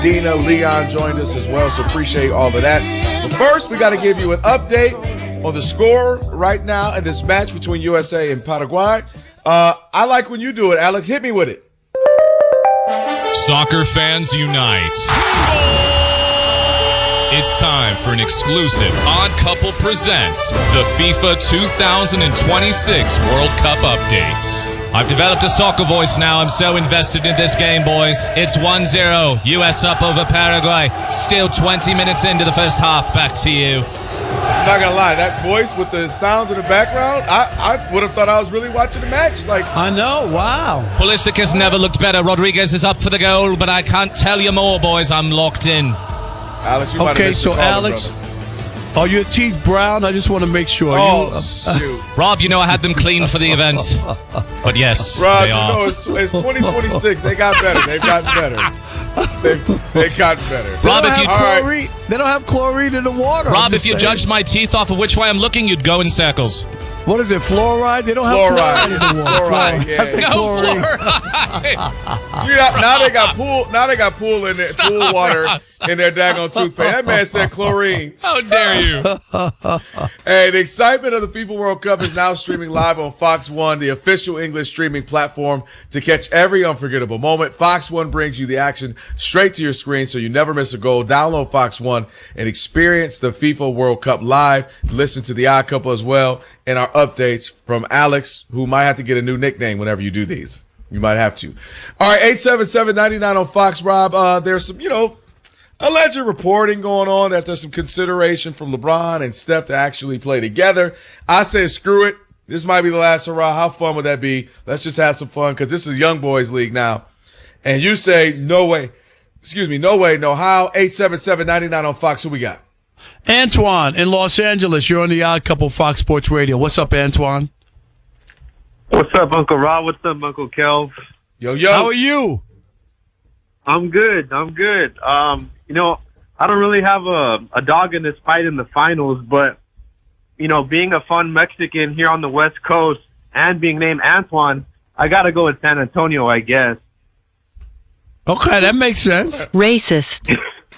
Dina, Leon joined us as well, so appreciate all of that. But first, we got to give you an update on the score right now in this match between USA and Paraguay. I like when you do it, Alex. Hit me with it. Soccer fans unite. It's time for an exclusive Odd Couple Presents the FIFA 2026 World Cup updates. I've developed a soccer voice now. I'm so invested in this game, boys. It's 1-0. US up over Paraguay. Still 20 minutes into the first half. Back to you. I'm not gonna lie, that voice with the sounds in the background, I would have thought I was really watching the match. Like, I know, wow. Pulisic has never looked better. Rodriguez is up for the goal, but I can't tell you more, boys. I'm locked in. Alex, you might have missed the call, Alex, brother. are your teeth brown? I just want to make sure. Shoot. Rob, you know I had them cleaned for the event. But yes, Rob, they you are. know, it's 2026. They got better. They've gotten better. They've gotten better. Rob, if you they don't have chlorine in the water. Rob, if you judged my teeth off of which way I'm looking, you'd go in circles. What is it, fluoride? They don't have fluoride in the water. Fluoride, yeah. I think chlorine. Now they got pool in there, pool water in their daggone toothpaste. That man said chlorine. How dare you? Hey, the excitement of the FIFA World Cup is now streaming live on Fox One, the official English streaming platform to catch every unforgettable moment. Fox One brings you the action straight to your screen so you never miss a goal. Download Fox One and experience the FIFA World Cup live. Listen to the Odd Couple as well and our updates from Alex, who might have to get a new nickname whenever you do these. You might have to. All right, 877-99 on Fox, Rob. There's some, alleged reporting going on that there's some consideration from LeBron and Steph to actually play together. I say screw it. This might be the last hurrah. How fun would that be? Let's just have some fun because this is Young Boys League now. And you say no way. Excuse me, no way, no how. 877-99 on Fox. Who we got? Antoine in Los Angeles. You're on the Odd Couple Fox Sports Radio. What's up, Antoine? What's up, Uncle Rob? What's up, Uncle Kelv? Yo. How are you? I'm good. I don't really have a dog in this fight in the finals, but, being a fun Mexican here on the West Coast and being named Antoine, I got to go with San Antonio, I guess. Okay, that makes sense. Racist.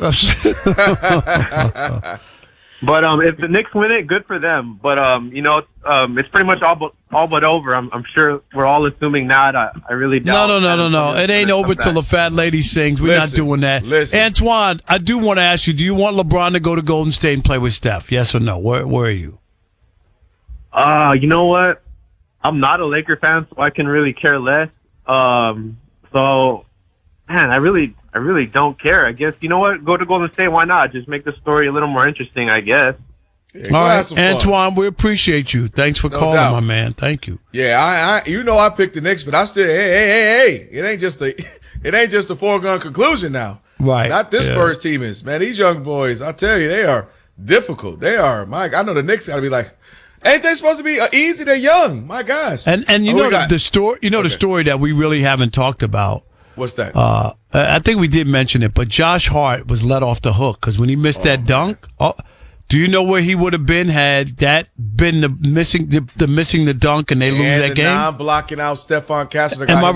But if the Knicks win it, good for them. But it's pretty much all but over. I'm sure we're all assuming that. I really doubt. No. It ain't over till the fat lady sings. We're not doing that. Listen. Antoine, I do want to ask you: do you want LeBron to go to Golden State and play with Steph? Yes or no? Where are you? You know what? I'm not a Laker fan, so I can really care less. So, man, I really don't care. I guess, you know what? Go to Golden State. Why not? Just make the story a little more interesting, I guess. Yeah, all right, Antoine, we appreciate you. Thanks for calling, my man. Thank you. Yeah, I picked the Knicks, but I still, hey. It ain't just a foregone conclusion now. Right. Not this Spurs team is, man. These young boys, I tell you, they are difficult. They are, Mike. I know the Knicks got to be like, ain't they supposed to be easy? They're young. My gosh. And the story, the story that we really haven't talked about. What's that? I think we did mention it, but Josh Hart was let off the hook because when he missed that dunk, do you know where he would have been had that been the missing the dunk and they lose that game? And blocking out Stephon Castle.